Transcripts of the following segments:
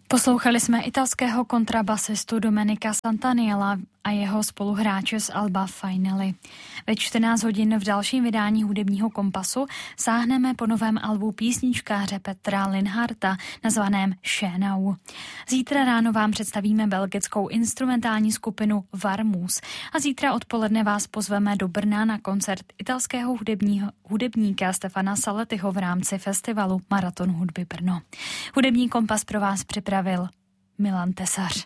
Poslouchali jsme italského kontrabasistu Domenica Santaniela a jeho spoluhráče z alba Finally. Ve 14 hodin v dalším vydání hudebního kompasu sáhneme po novém albu písničkáře Petra Linharta nazvaném Schönau. Zítra ráno vám představíme belgickou instrumentální skupinu Varmus a zítra odpoledne vás pozveme do Brna na koncert italského hudebníka Stefana Salettiho v rámci festivalu Maraton hudby Brno. Hudební kompas pro vás připravil Milan Tesař.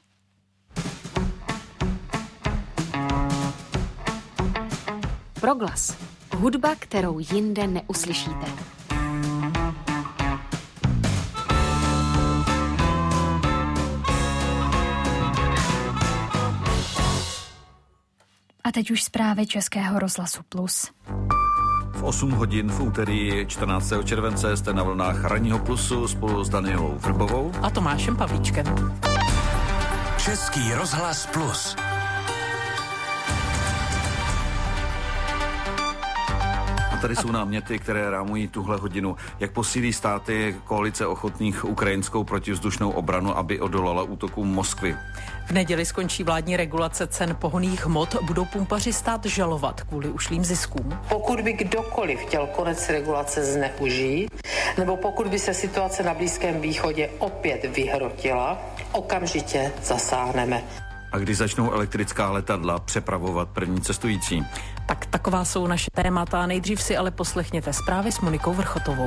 Proglas. Hudba, kterou jinde neuslyšíte. A teď už zprávy Českého rozhlasu Plus. V 8 hodin v úterý 14. července jste na vlnách Ranního Plusu spolu s Danielou Vrbovou a Tomášem Pavlíčkem. Český rozhlas Plus. A tady jsou náměty, které rámují tuhle hodinu. Jak posílí státy koalice ochotných ukrajinskou protivzdušnou obranu, aby odolala útokům Moskvy? V neděli skončí vládní regulace cen pohonných hmot. Budou pumpaři stát žalovat kvůli ušlým ziskům. Pokud by kdokoliv chtěl konec regulace zneužít, nebo pokud by se situace na Blízkém východě opět vyhrotila, okamžitě zasáhneme. A kdy začnou elektrická letadla přepravovat první cestující? Tak taková jsou naše témata. Nejdřív si ale poslechněte zprávy s Monikou Vrchotovou.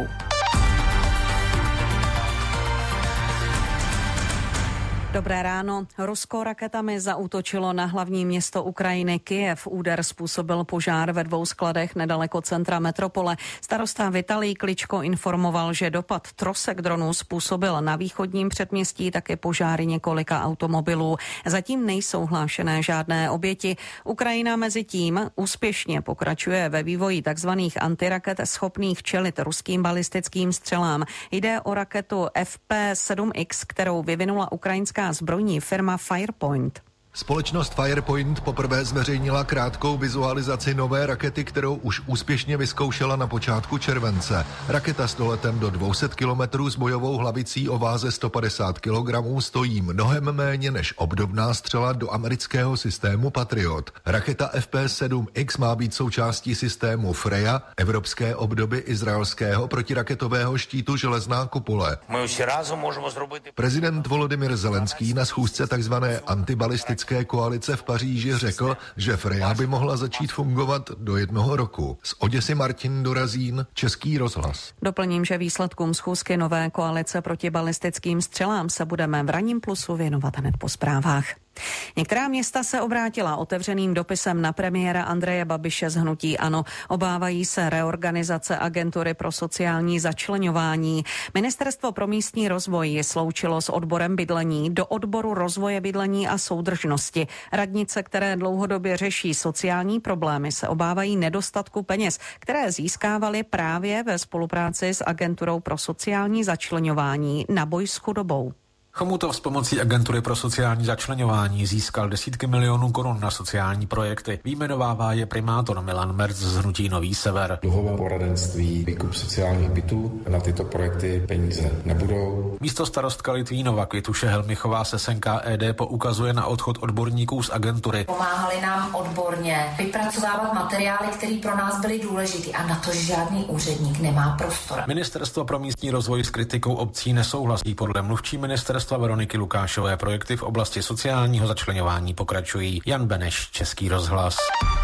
Dobré ráno. Rusko raketami zaútočilo na hlavní město Ukrajiny Kyjev. Úder způsobil požár ve 2 skladech nedaleko centra metropole. Starosta Vitalij Kličko informoval, že dopad trosek dronů způsobil na východním předměstí také požáry několika automobilů. Zatím nejsou hlášené žádné oběti. Ukrajina mezi tím úspěšně pokračuje ve vývoji takzvaných antiraket schopných čelit ruským balistickým střelám. Jde o raketu FP7X, kterou vyvinula ukrajinská zbrojní firma Firepoint. Společnost Firepoint poprvé zveřejnila krátkou vizualizaci nové rakety, kterou už úspěšně vyzkoušela na počátku července. Raketa s doletem do 200 km s bojovou hlavicí o váze 150 kg stojí mnohem méně než obdobná střela do amerického systému Patriot. Raketa FP7X má být součástí systému Freja, evropské obdoby izraelského protiraketového štítu Železná kupole. Prezident Volodymyr Zelenský na schůzce tzv. Antibalistické koalice v Paříži řekl, že Freja by mohla začít fungovat do 1 roku. Z Oděsy Martin Dorazín, Český rozhlas. Doplním, že výsledkům schůzky nové koalice proti balistickým střelám se budeme v Ranním Plusu věnovat hned po zprávách. Některá města se obrátila otevřeným dopisem na premiéra Andreje Babiše z hnutí ANO. Obávají se reorganizace agentury pro sociální začleňování. Ministerstvo pro místní rozvoj je sloučilo s odborem bydlení do odboru rozvoje bydlení a soudržnosti. Radnice, které dlouhodobě řeší sociální problémy, se obávají nedostatku peněz, které získávaly právě ve spolupráci s agenturou pro sociální začleňování na boj s chudobou. Chomutov s pomocí agentury pro sociální začleňování získal desítky milionů korun na sociální projekty. Vyjmenovává je primátor Milan Merc z hnutí Nový Sever. Dluhové poradenství, výkup sociálních bytů, na tyto projekty peníze nebudou. Místo starostka Litvínova Květuše Helmichová se NKED poukazuje na odchod odborníků z agentury. Pomáhali nám odborně vypracovávat materiály, které pro nás byly důležité, a na to žádný úředník nemá prostor. Ministerstvo pro místní rozvoj s kritikou obcí nesouhlasí. Podle mluvčí ministerstva Veroniky Lukášové projekty v oblasti sociálního začleňování pokračují. Jan Beneš, Český rozhlas.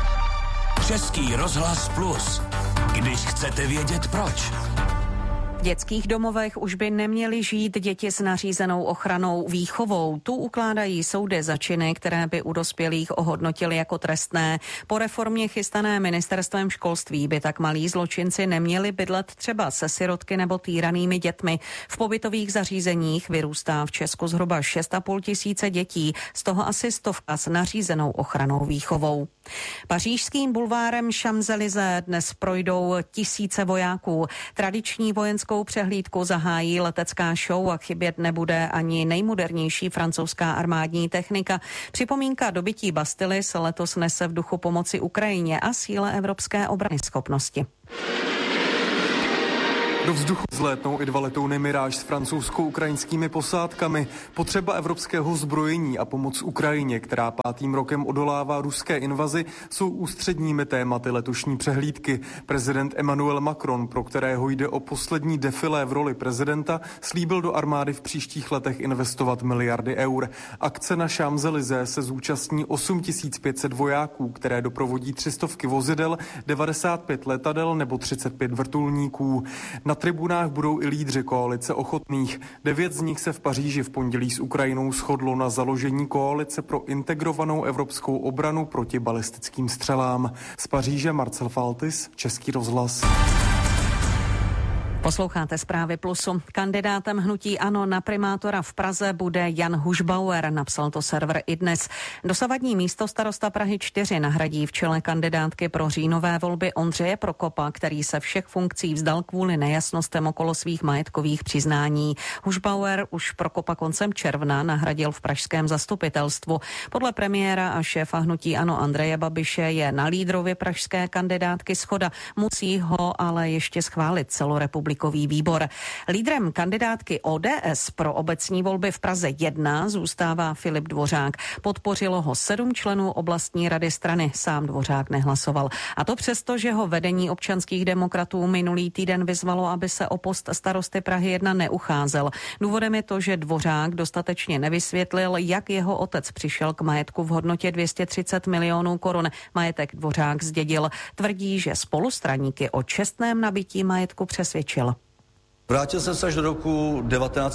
Český rozhlas Plus. Když chcete vědět proč. V dětských domovech už by neměly žít děti s nařízenou ochrannou výchovou. Tu ukládají soudy za činy, které by u dospělých ohodnotili jako trestné. Po reformě chystané ministerstvem školství by tak malí zločinci neměli bydlet třeba se sirotky nebo týranými dětmi. V pobytových zařízeních vyrůstá v Česku zhruba 6,5 tisíce dětí, z toho asi 100 s nařízenou ochrannou výchovou. Pařížským bulvárem Champs-Élysées dnes projdou tisíce vojáků. Tradiční vojenskou přehlídku zahájí letecká show a chybět nebude ani nejmodernější francouzská armádní technika. Připomínka dobytí Bastily se letos nese v duchu pomoci Ukrajině a síle evropské obranyschopnosti. Do vzduchu vzlétnou i 2 letouny Mirage s francouzsko-ukrajinskými posádkami. Potřeba evropského zbrojení a pomoc Ukrajině, která 5. rokem odolává ruské invazi, jsou ústředními tématy letošní přehlídky. Prezident Emmanuel Macron, pro kterého jde o poslední defilé v roli prezidenta, slíbil do armády v příštích letech investovat miliardy eur. Akce na Champs-Élysées se zúčastní 8500 vojáků, které doprovodí 300 vozidel, 95 letadel nebo 35 vrtulníků. Na tribunách budou i lídři koalice ochotných. 9 z nich se v Paříži v pondělí s Ukrajinou shodlo na založení koalice pro integrovanou evropskou obranu proti balistickým střelám. Z Paříže Marcel Faltis, Český rozhlas. Posloucháte Zprávy Plusu. Kandidátem hnutí ANO na primátora v Praze bude Jan Hušbauer, napsal to server iDnes. Dosavadní místostarosta Prahy 4 nahradí v čele kandidátky pro říjnové volby Ondřeje Prokopa, který se všech funkcí vzdal kvůli nejasnostem okolo svých majetkových přiznání. Hušbauer už Prokopa koncem června nahradil v pražském zastupitelstvu. Podle premiéra a šéfa hnutí ANO Andreje Babiše je na lídrovi pražské kandidátky shoda. Musí ho ale ještě schválit celorepublikový výbor. Lídrem kandidátky ODS pro obecní volby v Praze 1 zůstává Filip Dvořák. Podpořilo ho 7 členů oblastní rady strany. Sám Dvořák nehlasoval. A to přesto, že ho vedení občanských demokratů minulý týden vyzvalo, aby se o post starosty Prahy 1 neucházel. Důvodem je to, že Dvořák dostatečně nevysvětlil, jak jeho otec přišel k majetku v hodnotě 230 milionů korun. Majetek Dvořák zdědil. Tvrdí, že spolustraníky o čestném nabití majetku přesvědčil. Vrátil jsem se až do roku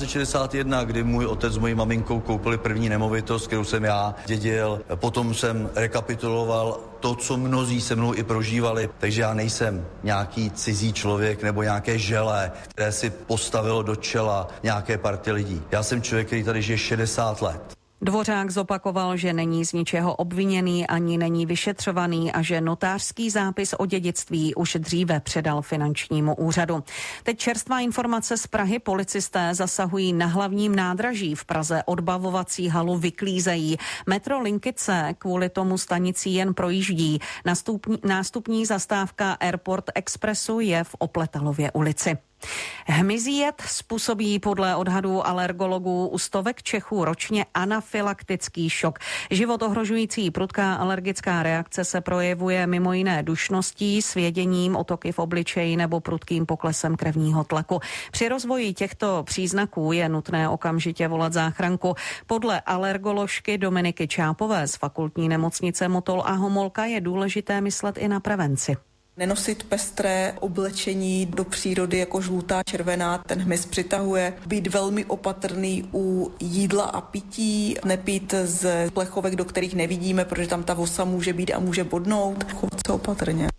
1961, kdy můj otec s mojí maminkou koupili první nemovitost, kterou jsem já dědil. Potom jsem rekapituloval to, co mnozí se mnou i prožívali. Takže já nejsem nějaký cizí člověk nebo nějaké želé, které si postavilo do čela nějaké party lidí. Já jsem člověk, který tady žije 60 let. Dvořák zopakoval, že není z ničeho obviněný ani není vyšetřovaný a že notářský zápis o dědictví už dříve předal finančnímu úřadu. Teď čerstvá informace z Prahy. Policisté zasahují na hlavním nádraží v Praze. Odbavovací halu vyklízejí. Metro linky C kvůli tomu stanicí jen projíždí. Nástupní zastávka Airport Expressu je v Opletalově ulici. Hmyzí jed způsobí podle odhadů alergologů u stovek Čechů ročně anafylaktický šok. Život ohrožující prudká alergická reakce se projevuje mimo jiné dušností, svěděním, otoky v obličeji nebo prudkým poklesem krevního tlaku. Při rozvoji těchto příznaků je nutné okamžitě volat záchranku. Podle alergoložky Dominiky Čápové z fakultní nemocnice Motol a Homolka je důležité myslet i na prevenci. Nenosit pestré oblečení do přírody jako žlutá, červená, ten hmyz přitahuje. Být velmi opatrný u jídla a pití, nepít z plechovek, do kterých nevidíme, protože tam ta vosa může být a může bodnout. Chovat se opatrně.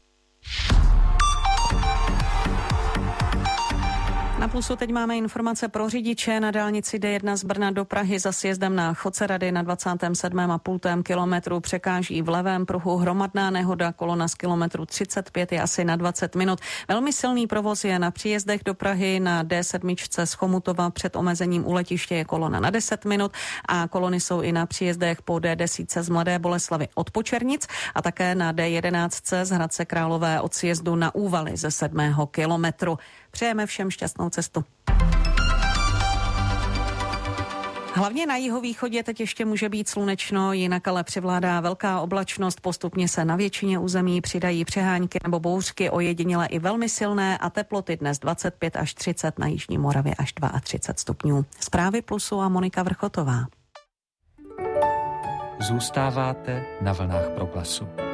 Na Plusu teď máme informace pro řidiče. Na dálnici D1 z Brna do Prahy za sjezdem na Chocerady na 27,5 kilometru překáží v levém pruhu hromadná nehoda. Kolona z kilometru 35 je asi na 20 minut. Velmi silný provoz je na příjezdech do Prahy. Na D7 z Chomutova před omezením u letiště je kolona na 10 minut a kolony jsou i na příjezdech po D10 z Mladé Boleslavi od Počernic a také na D11 z Hradce Králové od sjezdu na Úvaly ze 7. kilometru. Přejeme všem šťastnou cestu. Hlavně na jihovýchodě teď ještě může být slunečno, jinak ale převládá velká oblačnost. Postupně se na většině území přidají přehánky nebo bouřky, ojediněle i velmi silné a teploty dnes 25 až 30, na jižní Moravě až 32 stupňů. Zprávy Plusu a Monika Vrchotová. Zůstáváte na vlnách Proglasu.